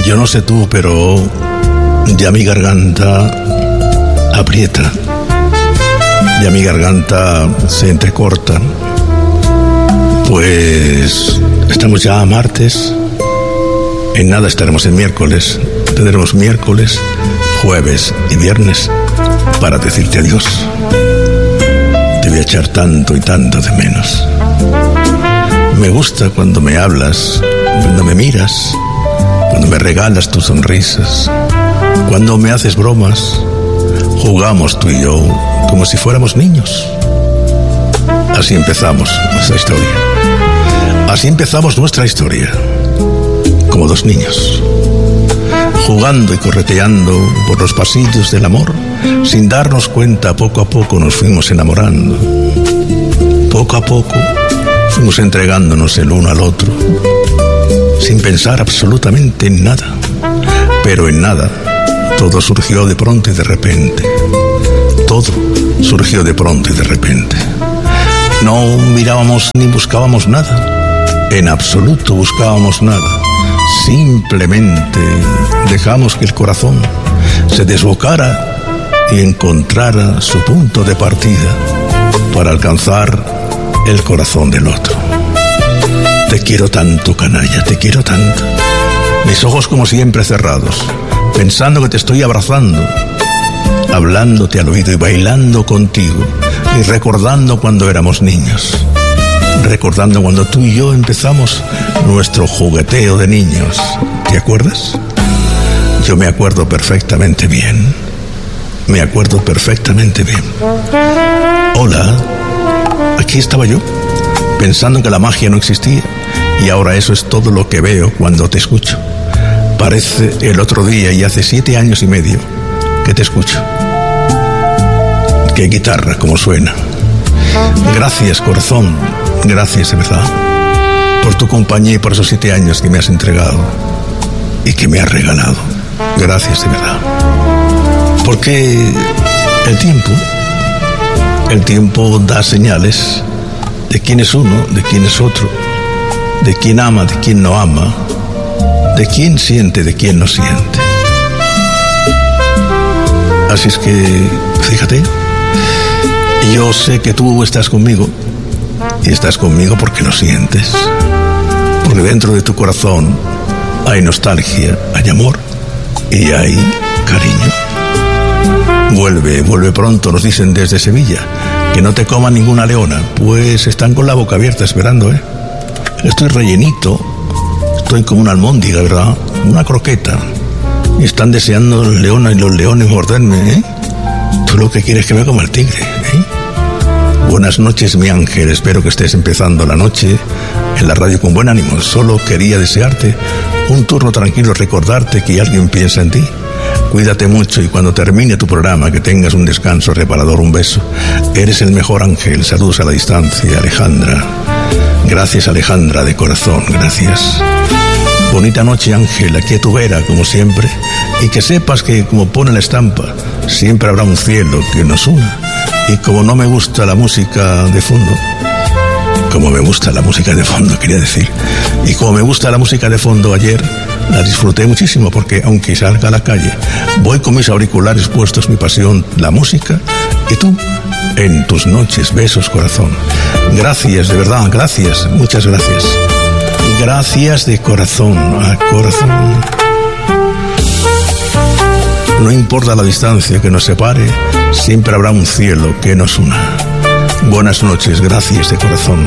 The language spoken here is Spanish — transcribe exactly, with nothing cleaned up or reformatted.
Yo no sé tú, pero ya mi garganta aprieta, ya mi garganta se entrecorta. Pues estamos ya a martes, en nada estaremos en miércoles, tendremos miércoles, jueves y viernes para decirte adiós. Te voy a echar tanto y tanto de menos. Me gusta cuando me hablas, cuando me miras, cuando me regalas tus sonrisas, cuando me haces bromas, jugamos tú y yo como si fuéramos niños. Así empezamos nuestra historia. Así empezamos nuestra historia, como dos niños, jugando y correteando por los pasillos del amor. Sin darnos cuenta, poco a poco nos fuimos enamorando. Poco a poco fuimos entregándonos el uno al otro, sin pensar absolutamente en nada. Pero en nada, todo surgió de pronto y de repente. Todo surgió de pronto y de repente. No mirábamos ni buscábamos nada. En absoluto buscábamos nada. Simplemente dejamos que el corazón se desbocara y encontrara su punto de partida para alcanzar el corazón del otro. Te quiero tanto, canalla, te quiero tanto. Mis ojos como siempre cerrados, pensando que te estoy abrazando, hablándote al oído y bailando contigo, y recordando cuando éramos niños, recordando cuando tú y yo empezamos nuestro jugueteo de niños. ¿Te acuerdas? Yo me acuerdo perfectamente bien. Me acuerdo perfectamente bien. Hola, aquí estaba yo, pensando que la magia no existía, y ahora eso es todo lo que veo cuando te escucho. Parece el otro día y hace siete años y medio que te escucho. Qué guitarra, cómo suena. Gracias, corazón, gracias de verdad, por tu compañía y por esos siete años que me has entregado y que me has regalado. Gracias de verdad. Porque el tiempo, el tiempo da señales de quién es uno, de quién es otro, de quién ama, de quién no ama, de quién siente, de quién no siente. Así es que, fíjate, yo sé que tú estás conmigo, y estás conmigo porque lo sientes, porque dentro de tu corazón hay nostalgia, hay amor y hay cariño. Vuelve, vuelve pronto, nos dicen desde Sevilla. Que no te coma ninguna leona. Pues están con la boca abierta esperando, ¿eh? Estoy rellenito, estoy como una almóndiga, ¿verdad? Una croqueta. Y están deseando los leones y los leones morderme, ¿eh? Tú lo que quieres es que me coma el tigre, ¿eh? Buenas noches, mi ángel. Espero que estés empezando la noche en la radio con buen ánimo. Solo quería desearte un turno tranquilo, recordarte que alguien piensa en ti. Cuídate mucho y cuando termine tu programa que tengas un descanso reparador, un beso. Eres el mejor, ángel. Saludos a la distancia, Alejandra. Gracias, Alejandra, de corazón, gracias. Bonita noche, ángel, aquí a tu vera, como siempre. Y que sepas que, como pone la estampa, siempre habrá un cielo que nos una. Y como no me gusta la música de fondo, como me gusta la música de fondo, quería decir, y como me gusta la música de fondo ayer, la disfruté muchísimo porque aunque salga a la calle, voy con mis auriculares puestos, mi pasión, la música, y tú, en tus noches, besos, corazón. Gracias, de verdad, gracias, muchas gracias. Gracias de corazón a corazón. No importa la distancia que nos separe, siempre habrá un cielo que nos una. Buenas noches, gracias de corazón.